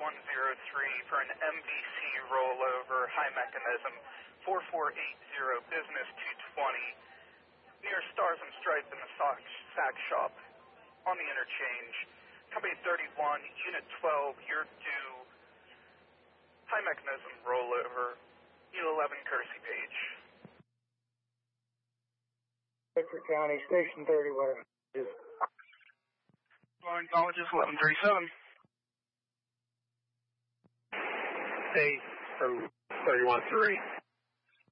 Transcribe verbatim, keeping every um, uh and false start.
one zero three for an M V C rollover, high mechanism, four four eight zero, business two twenty, near Stars and Stripes in the sock, sack shop, on the interchange. Company thirty-one, Unit twelve, you're due, high mechanism rollover, U eleven Kersey Page. Bedford County, Station thirty-one. Line colleges eleven thirty-seven. Hey, from thirty-one three.